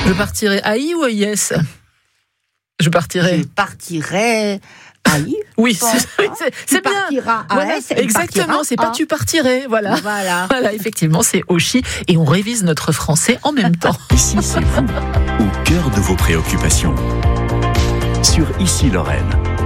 Je partirai à I ou à IS? Je partirai à I. Oui, c'est bien. Voilà, exactement, c'est pas tu partirais. Voilà, effectivement, c'est Oshi. Et on révise notre français en même temps. Ici, c'est vous, au cœur de vos préoccupations. Sur Ici Lorraine.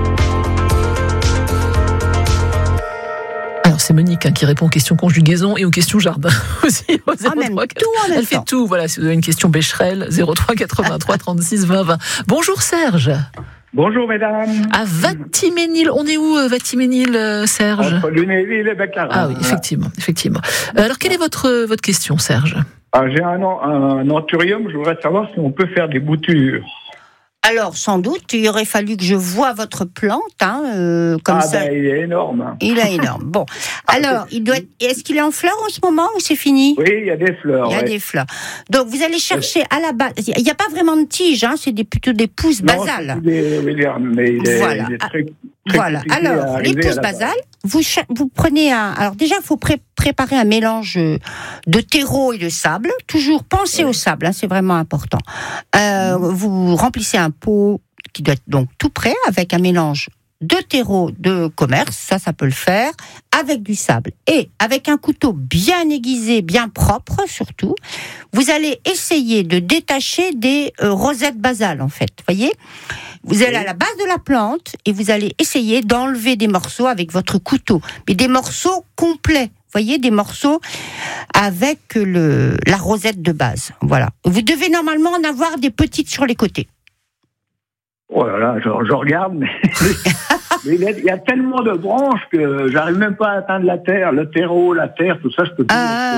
Alors c'est Monique qui répond aux questions conjugaison et aux questions jardin aussi. Elle fait tout. Voilà, si vous avez une question Becherel, 03 83 36 20 20. Bonjour Serge. Bonjour mesdames. À Vatiménil, on est où Vatiménil, Serge? Entre Lunéville et Beccarat. Ah oui, effectivement. Alors quelle est votre question, Serge? J'ai un anthurium, je voudrais savoir si on peut faire des boutures. Alors, sans doute, il aurait fallu que je voie votre plante, comme ça. Ben, il est énorme. Il est énorme. Bon. Alors, est-ce qu'il est en fleurs en ce moment ou c'est fini? Oui, il y a des fleurs. Il y a des fleurs. Donc, vous allez chercher à la base. Il n'y a pas vraiment de tiges, c'est plutôt des pousses basales. Mais il est très voilà. Alors, les pousses basales, vous prenez alors déjà, il faut préparer un mélange de terreau et de sable. Toujours pensez au sable, c'est vraiment important. Vous remplissez un pot qui doit être donc tout prêt avec un mélange de terreau de commerce, ça peut le faire, avec du sable. Et avec un couteau bien aiguisé, bien propre surtout, vous allez essayer de détacher des rosettes basales en fait, voyez ? Vous allez à la base de la plante et vous allez essayer d'enlever des morceaux avec votre couteau, mais des morceaux complets. Voyez, des morceaux avec la rosette de base. Voilà. Vous devez normalement en avoir des petites sur les côtés. Oh là là, je regarde, mais il y a tellement de branches que j'arrive même pas à atteindre la terre, le terreau, la terre, tout ça, je peux plus.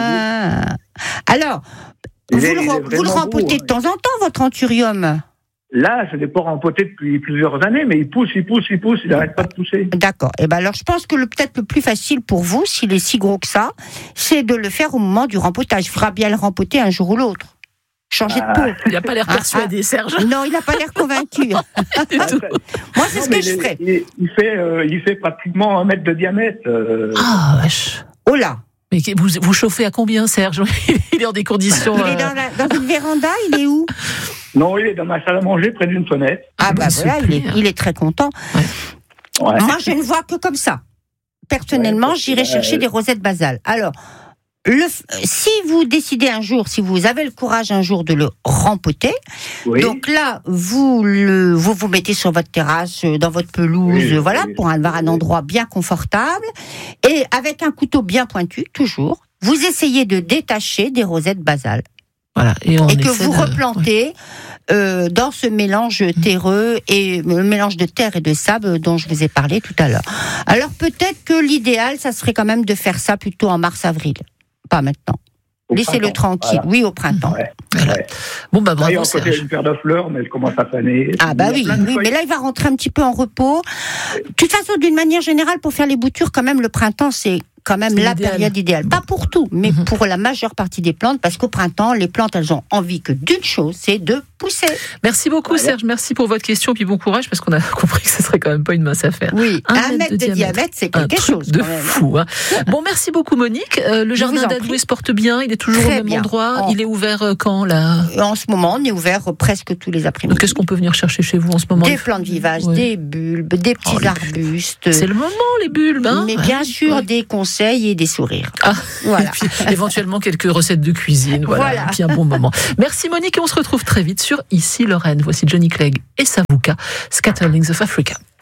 Alors, vous le rempotez de temps en temps, votre anthurium? Là, je l'ai pas rempoté depuis plusieurs années, mais il pousse, il n'arrête pas de pousser. D'accord. Alors, je pense que peut-être le plus facile pour vous, s'il est si gros que ça, c'est de le faire au moment du rempotage. Il faudra bien le rempoter un jour ou l'autre. Changer de peau. Il n'a pas l'air persuadé, Serge. Non, il n'a pas l'air convaincu. Moi, c'est ce que je ferais. Il fait pratiquement 1 mètre de diamètre. Ah, vache. Oh là. Mais vous chauffez à combien, Serge? Il est en des conditions... Il est dans une véranda, il est où? Non, il est dans ma salle à manger, près d'une fenêtre. Ah bah voilà, il est très content. Ouais. Moi, je ne vois que comme ça. Personnellement, j'irai chercher des rosettes basales. Alors, si vous décidez un jour, si vous avez le courage un jour de le rempoter, donc là, vous mettez sur votre terrasse, dans votre pelouse, pour avoir un endroit bien confortable, et avec un couteau bien pointu, toujours, vous essayez de détacher des rosettes basales. Voilà, et que vous replantez dans ce mélange terreux et le mélange de terre et de sable dont je vous ai parlé tout à l'heure. Alors peut-être que l'idéal, ça serait quand même de faire ça plutôt en mars-avril, pas maintenant. Laissez-le tranquille, au printemps. Bon, bravo, il y a une paire de fleurs, mais elle commence à faner. Ah oui, mais là, il va rentrer un petit peu en repos. De toute façon, d'une manière générale, pour faire les boutures, quand même, le printemps, c'est quand même la période idéale. Pas pour tout, mais pour la majeure partie des plantes, parce qu'au printemps, les plantes, elles ont envie que d'une chose, c'est de pousser. Merci beaucoup, Serge. Merci pour votre question, puis bon courage, parce qu'on a compris que ce serait quand même pas une mince affaire. Oui, 1 mètre de diamètre, c'est quelque chose. De fou. Bon, merci beaucoup, Monique. Le jardin d'Adoué se porte bien, il est toujours au même endroit. Il est ouvert quand, là? En ce moment, on est ouvert presque tous les après-midi. Qu'est-ce qu'on peut venir chercher chez vous en ce moment? Des plantes vivaces, des bulbes, des petits arbustes. C'est le moment, les bulbes, Mais bien sûr, des conseils et des sourires. Et puis, éventuellement, quelques recettes de cuisine. Voilà. Et puis, un bon moment. Merci, Monique, et on se retrouve très vite sur Ici Lorraine. Voici Johnny Clegg et Savuka, Scatterlings of Africa.